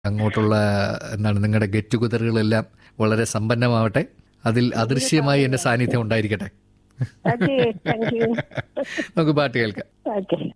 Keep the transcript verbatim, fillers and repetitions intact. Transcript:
അങ്ങോട്ടുള്ള എന്താണ് നിങ്ങളുടെ ഗെറ്റ് ടുഗദറുകളെല്ലാം വളരെ സമ്പന്നമാവട്ടെ. അതിൽ അദൃശ്യമായി എൻ്റെ സാന്നിധ്യം ഉണ്ടായിരിക്കട്ടെ. Okay, thank you. നമുക്ക് പാട്ട് കേൾക്കാം. ഓക്കെ.